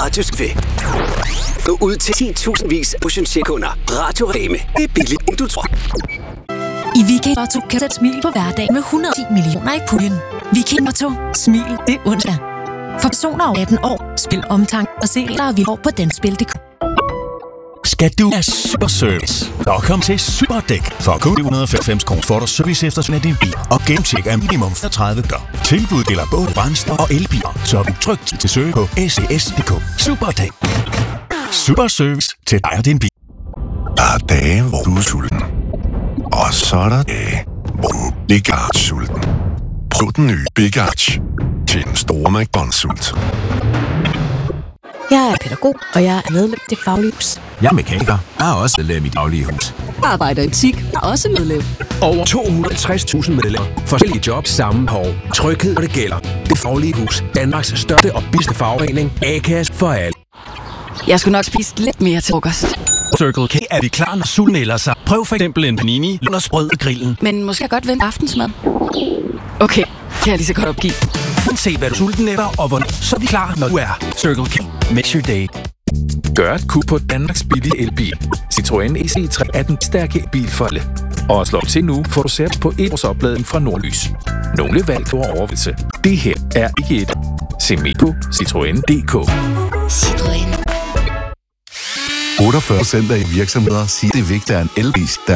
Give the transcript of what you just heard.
Radios ved. Gå ud til 10.000 vis af potentielle kunder. Radio Reme. Det er billigt, end du tror. I Weekend Lotto kan du sætte smil på hverdagen med 110 millioner i puljen. Weekend Lotto. Smil det onsdag. For personer over 18 år, spil omtank og se regler og vilkår på danspil.dk. Skal du have superservice? Så kom til Superdæk. For kun 195 kroner får du service efter sådan din bil. Og gennemtjek af minimum 30 dør. Tilbud gælder både brændstof og elbiler. Så du trygt til søge på SES.dk. Superdæk. Superservice til dig og din bil. Der er dage, hvor du er sulten. Og så er der dage, hvor du ikke er sulten. Prøv den nye Big Arch til en stor McDonald's-sult. Jeg er pædagog, og jeg er medlem til Faglige Hus. Jeg er mekaniker. Jeg er også medlem i Faglige Hus. Jeg arbejder i butik. Jeg er også medlem. Over 260.000 medlemmer. Forskellige jobs, samme behov. Tryghed, når det gælder. Det Faglige Hus. Danmarks største og billigste fagforening. A-kasse for alle. Jeg skulle nok spise lidt mere til frokost. Circle K er vi klar, når sulten ælder sig. Prøv for eksempel en panini eller sprød i grillen. Men måske jeg godt vente aftensmad. Okay, kan jeg lige så godt opgive. Se hvad du er sulten efter, og hvornår, så er vi klar, når du er. Circle K. Makes your day. Gør et kub på Danmarks billige elbil. Citroën EC3 er den stærke bil for alle. Og slå til nu, får du sæt på 1 års opladning fra Nordlys. Nogle valg for overvelse. Det her er ikke et. Se mere på Citroën.dk. Citroën. 48% af virksomheder siger, det er vigtigt, at en elbil, der